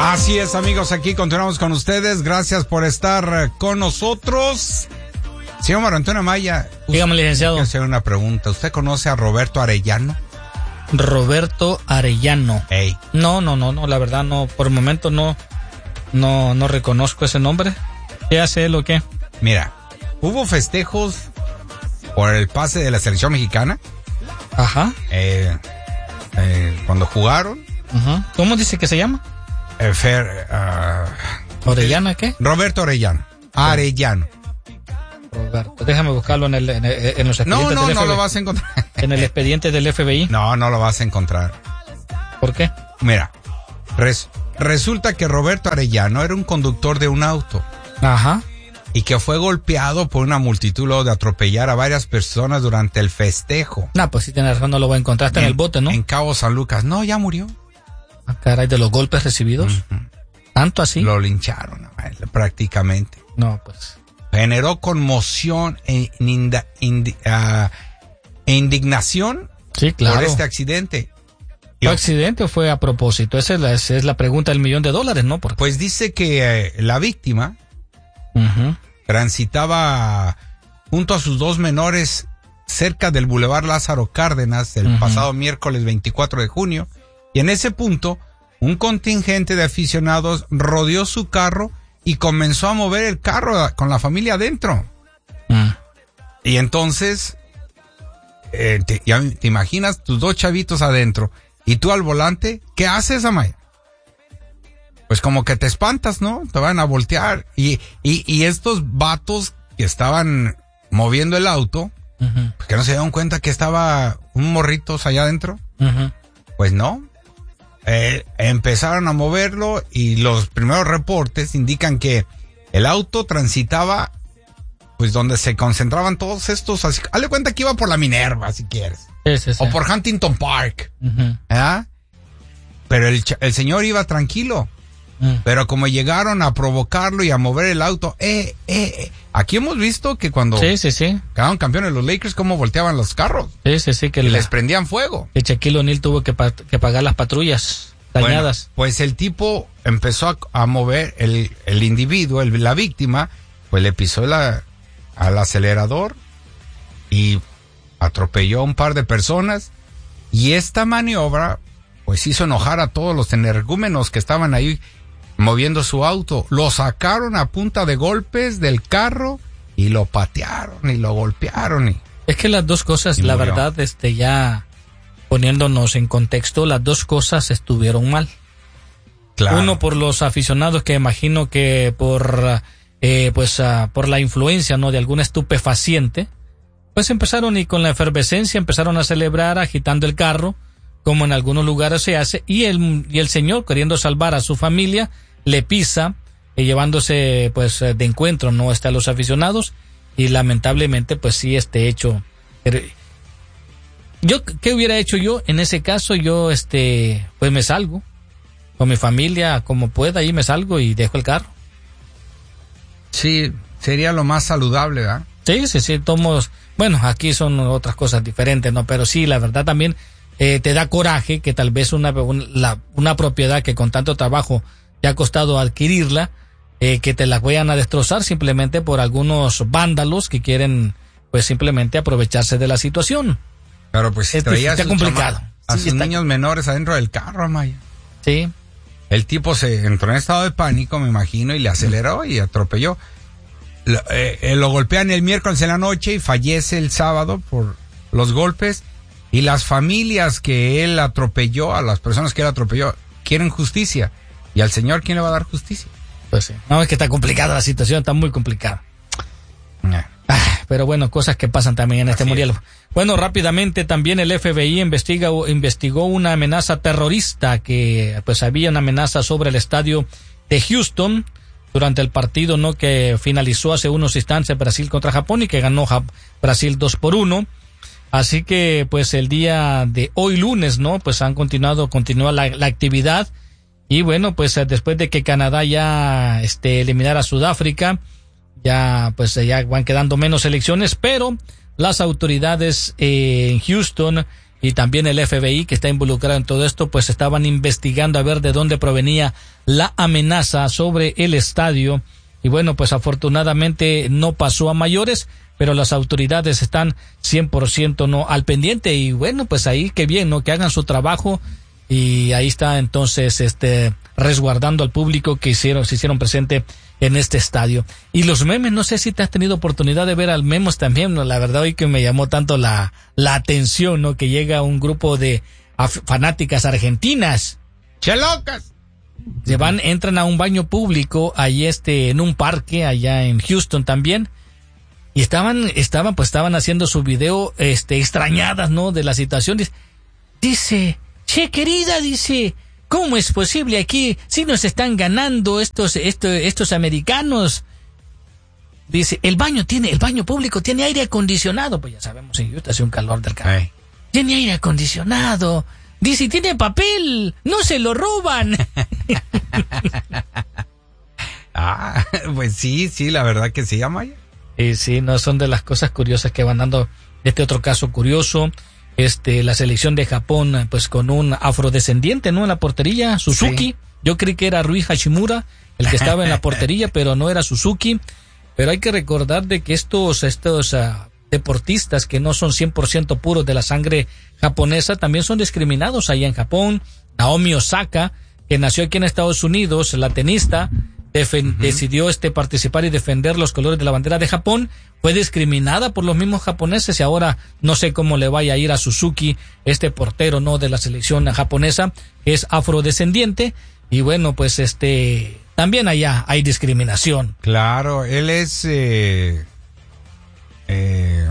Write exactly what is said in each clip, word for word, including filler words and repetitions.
Así es, amigos, aquí continuamos con ustedes. Gracias por estar con nosotros. Señor Mario Antonio Amaya. Dígame, licenciado. Quiero hacer una pregunta. ¿Usted conoce a Roberto Arellano? Roberto Arellano. Hey. No, no, no, no, la verdad no, por el momento no, no, no reconozco ese nombre. ¿Qué hace él o qué? Mira, hubo festejos por el pase de la selección mexicana. Ajá. Eh, eh, cuando jugaron. Ajá. ¿Cómo dice que se llama? Eh, Fer, uh, ¿Orellana qué? Roberto Arellano. Arellano. Roberto, déjame buscarlo en, el, en, el, en los expedientes no, no, del no F B I. lo vas a encontrar. En el expediente del F B I. No, no lo vas a encontrar. ¿Por qué? Mira, res, resulta que Roberto Arellano era un conductor de un auto. Ajá. Y que fue golpeado por una multitud luego de atropellar a varias personas durante el festejo. No, pues sí tienes razón, no lo voy a encontrar. Está en, en el bote, ¿no? En Cabo San Lucas. No, ya murió. Ah, caray, de los golpes recibidos. Uh-huh. ¿Tanto así? Lo lincharon, prácticamente. No, pues. Generó conmoción e, inda, indi, uh, e indignación sí, claro. por este accidente. ¿Fue accidente o fue a propósito? Esa es la, esa es la pregunta del millón de dólares, ¿no? Porque... Pues dice que eh, la víctima uh-huh. transitaba junto a sus dos menores cerca del Boulevard Lázaro Cárdenas el uh-huh. pasado miércoles veinticuatro de junio, y en ese punto un contingente de aficionados rodeó su carro y comenzó a mover el carro con la familia adentro. Mm. Y entonces, eh, te, ya te imaginas tus dos chavitos adentro y tú al volante, ¿qué haces, Amaya? Pues como que te espantas, ¿no? Te van a voltear. Y, y, y estos vatos que estaban moviendo el auto, uh-huh. pues que no se dieron cuenta que estaba un morritos allá adentro. Uh-huh. Pues no. Eh, empezaron a moverlo y los primeros reportes indican que el auto transitaba pues donde se concentraban todos estos, así, hazle cuenta que iba por la Minerva si quieres, sí, sí, sí. o por Huntington Park, uh-huh. ¿eh? Pero el, el señor iba tranquilo, uh-huh. pero como llegaron a provocarlo y a mover el auto, eh, eh, eh. Aquí hemos visto que cuando sí, sí, sí. quedaron campeones los Lakers, cómo volteaban los carros. Sí, sí, sí. Que y la, les prendían fuego. Que Shaquille O'Neal tuvo que, pa, que pagar las patrullas dañadas. Bueno, pues el tipo empezó a, a mover, el, el individuo, el, la víctima, pues le pisó la, al acelerador y atropelló a un par de personas. Y esta maniobra, pues hizo enojar a todos los energúmenos que estaban ahí moviendo su auto. Lo sacaron a punta de golpes del carro y lo patearon y lo golpearon. Y, es que las dos cosas, la murió. verdad, este ya poniéndonos en contexto, las dos cosas estuvieron mal. Claro. Uno por los aficionados que imagino que por eh, pues uh, por la influencia, ¿no?, de algún estupefaciente, pues empezaron y con la efervescencia empezaron a celebrar agitando el carro, como en algunos lugares se hace, y el y el señor, queriendo salvar a su familia, le pisa, eh, llevándose pues de encuentro, no está a los aficionados, y lamentablemente pues sí, este hecho. Pero, yo, ¿qué hubiera hecho yo en ese caso? Yo, este, pues me salgo con mi familia, como pueda, y me salgo y dejo el carro. Sí, sería lo más saludable, ¿verdad? Sí, sí, sí, tomos, bueno, aquí son otras cosas diferentes, ¿no? Pero sí, la verdad también eh, te da coraje que tal vez una, una, la, una propiedad que con tanto trabajo te ha costado adquirirla, eh, que te la vayan a destrozar simplemente por algunos vándalos que quieren, pues simplemente aprovecharse de la situación. Pero pues si traía está complicado. Chama, a sí, sus está... niños menores adentro del carro, Amaya. Sí. El tipo se entró en estado de pánico, me imagino, y le aceleró y atropelló. Lo, eh, lo golpean el miércoles en la noche y fallece el sábado por los golpes. Y las familias que él atropelló, a las personas que él atropelló, quieren justicia. ¿Y al señor quién le va a dar justicia? Pues sí. No, es que está complicada la situación, está muy complicada. Yeah. Ah, pero bueno, cosas que pasan también en este mundial. Bueno, rápidamente también el F B I investiga, investigó una amenaza terrorista que pues había una amenaza sobre el estadio de Houston durante el partido, ¿no?, que finalizó hace unos instantes Brasil contra Japón y que ganó Brasil dos por uno. Así que pues el día de hoy lunes, ¿no?, pues han continuado, continúa la, la actividad. Y bueno, pues después de que Canadá ya este eliminara a Sudáfrica, ya pues ya van quedando menos elecciones, pero las autoridades eh, en Houston y también el F B I, que está involucrado en todo esto, pues estaban investigando a ver de dónde provenía la amenaza sobre el estadio. Y bueno, pues afortunadamente no pasó a mayores, pero las autoridades están cien por ciento no al pendiente. Y bueno, pues ahí qué bien, ¿no? Que hagan su trabajo. Y ahí está entonces este resguardando al público que hicieron, se hicieron presente en este estadio. Y los memes, no sé si te has tenido oportunidad de ver al memes también, ¿no? La verdad hoy que me llamó tanto la, la atención, ¿no? Que llega un grupo de fanáticas argentinas. ¡Che locas! Se van, entran a un baño público ahí este, en un parque allá en Houston también. Y estaban, estaban, pues estaban haciendo su video, este, extrañadas, ¿no? De la situación. Dice, che querida, dice, ¿cómo es posible aquí si nos están ganando estos, estos, estos americanos? Dice, el baño tiene, el baño público tiene aire acondicionado. Pues ya sabemos, en Utah hace un calor del carajo. Hey. Tiene aire acondicionado. Dice, tiene papel, no se lo roban. Ah, pues sí, sí, la verdad que sí, Amaya. Y sí, no, son de las cosas curiosas que van dando. Este otro caso curioso, este, la selección de Japón, pues con un afrodescendiente, ¿no? En la portería, Suzuki. Sí. Yo creí que era Rui Hashimura, el que estaba en la portería, pero no era Suzuki. Pero hay que recordar de que estos, estos uh, deportistas que no son cien por ciento puros de la sangre japonesa, también son discriminados allá en Japón. Naomi Osaka, que nació aquí en Estados Unidos, la tenista, defen- uh-huh. decidió este participar y defender los colores de la bandera de Japón, fue discriminada por los mismos japoneses y ahora no sé cómo le vaya a ir a Suzuki, este portero, ¿no? De la selección japonesa, que es afrodescendiente, y bueno, pues este, también allá hay discriminación. Claro, él es, eh, eh,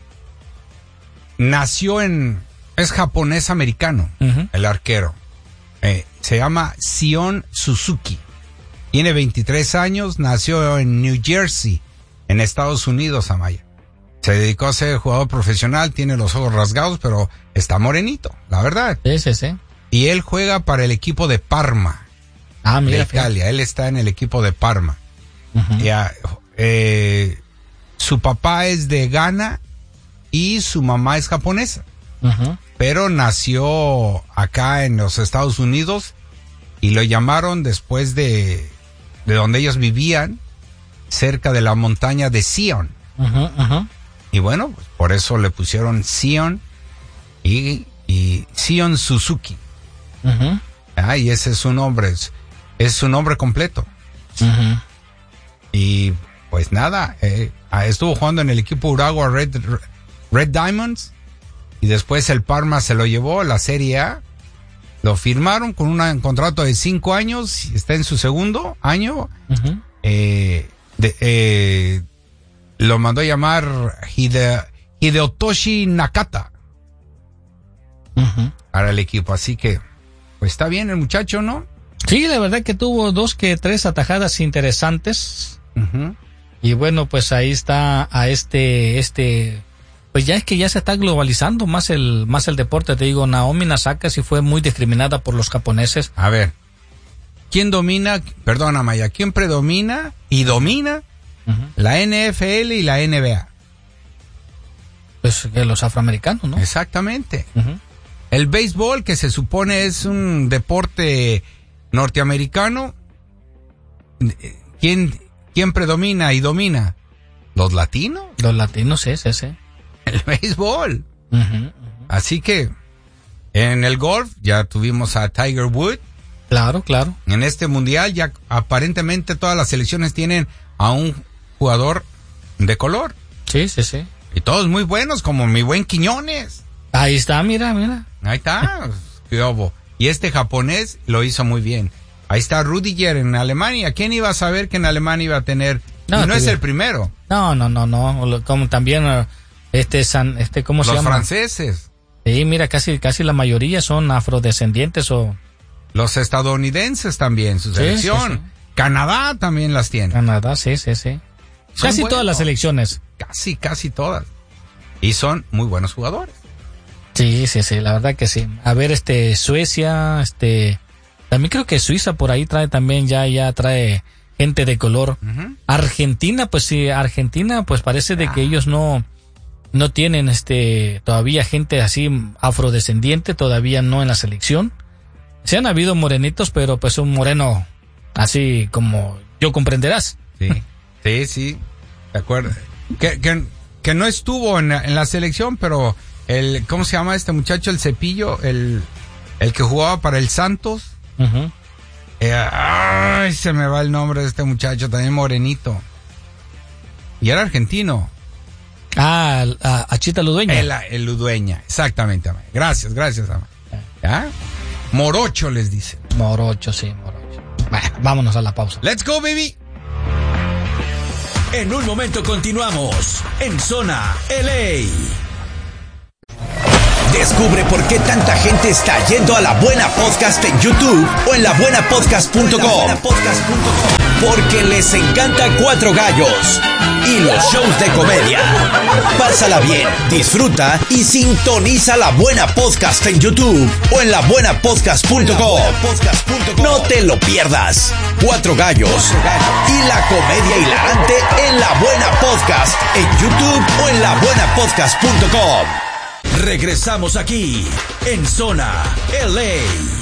nació en, es japonés americano, uh-huh. el arquero, eh, se llama Sion Suzuki. Tiene veintitrés años, nació en New Jersey, en Estados Unidos, Amaya. Se dedicó a ser jugador profesional, tiene los ojos rasgados, pero está morenito, la verdad. Sí, sí, sí. Y él juega para el equipo de Parma, ah, mira, de Italia. Fíjate. Él está en el equipo de Parma. Uh-huh. Ya, eh, su papá es de Ghana y su mamá es japonesa. Uh-huh. Pero nació acá en los Estados Unidos y lo llamaron después de... de donde ellos vivían, cerca de la montaña de Sion. Uh-huh, uh-huh. Y bueno, pues por eso le pusieron Sion y, y Sion Suzuki. Uh-huh. Ah, y ese es su nombre, es, es su nombre completo. Uh-huh. Y pues nada, eh, estuvo jugando en el equipo Urawa Red, Red Diamonds y después el Parma se lo llevó a la Serie A. Lo firmaron con un contrato de cinco años, está en su segundo año. Uh-huh. Eh, de, eh, lo mandó a llamar Hide, Hideotoshi Nakata uh-huh. para el equipo. Así que, pues está bien el muchacho, ¿no? Sí, la verdad que tuvo dos que tres atajadas interesantes. Uh-huh. Y bueno, pues ahí está a este, este... Pues ya es que ya se está globalizando más el más el deporte, te digo, Naomi Osaka sí fue muy discriminada por los japoneses. A ver, ¿quién domina, perdona Maya, quién predomina y domina uh-huh. la N F L y la N B A? Pues que los afroamericanos, ¿no? Exactamente. Uh-huh. El béisbol, que se supone es un deporte norteamericano, ¿quién, quién predomina y domina? ¿Los latinos? Los latinos, sí, sí, sí. El béisbol. Uh-huh, uh-huh. Así que en el golf ya tuvimos a Tiger Woods. Claro, claro. En este mundial ya aparentemente todas las selecciones tienen a un jugador de color. Sí, sí, sí. Y todos muy buenos, como mi buen Quiñones. Ahí está, mira, mira. Ahí está. Qué obo. Y este japonés lo hizo muy bien. Ahí está Rudiger en Alemania. ¿Quién iba a saber que en Alemania iba a tener? No, y no es bien. El primero. No, no, no, no. Como también... Este, san, este, ¿cómo se llama? Los franceses. Sí, mira, casi, casi la mayoría son afrodescendientes o... Los estadounidenses también, su selección. Sí, sí, sí. Canadá también las tiene. Canadá, sí, sí, sí. Son casi buenos. Todas las selecciones. Casi, casi todas. Y son muy buenos jugadores. Sí, sí, sí, la verdad que sí. A ver, este, Suecia, este... También creo que Suiza por ahí trae también, ya, ya trae gente de color. Uh-huh. Argentina, pues sí, Argentina, pues parece de ah. que ellos no... no tienen este todavía gente así afrodescendiente, todavía no en la selección. Sí han habido morenitos, pero pues un moreno así como yo comprenderás. Sí, sí, sí, de acuerdo. Que, que, que no estuvo en la, en la selección, pero el, ¿cómo se llama este muchacho? El Cepillo, el, el que jugaba para el Santos. Uh-huh. Eh, ay, se me va el nombre de este muchacho, también morenito. Y era argentino. Ah, a, a Chita Ludueña. El, el Ludueña, exactamente. Amé. Gracias, gracias, Amé. ¿Ya? Morocho les dice. Morocho, sí, morocho. Bueno, vámonos a la pausa. Let's go, baby. En un momento continuamos en Zona L A. Descubre por qué tanta gente está yendo a La Buena Podcast en YouTube o en la buena podcast punto com. Porque les encanta Cuatro Gallos y los shows de comedia. Pásala bien, disfruta y sintoniza La Buena Podcast en YouTube o en la buena podcast punto com. No te lo pierdas. Cuatro Gallos y la comedia hilarante en La Buena Podcast en YouTube o en la buena podcast punto com. Regresamos aquí en Zona L A.